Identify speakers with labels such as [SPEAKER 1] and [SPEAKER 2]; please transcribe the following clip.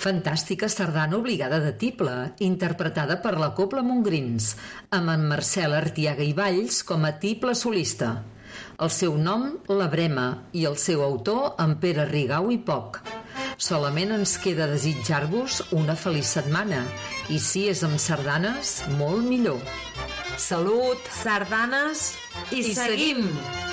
[SPEAKER 1] Fantàstica sardana obligada de tible, interpretada per la Cobla Montgrins, amb en Marcel Artiaga i Valls com a tible solista. El seu nom, La Brema, i el seu autor, en Pere Rigau i Poch. Solament ens queda desitjar-vos una feliç setmana, i si és amb sardanes, molt millor. Salut!
[SPEAKER 2] Sardanes i seguim!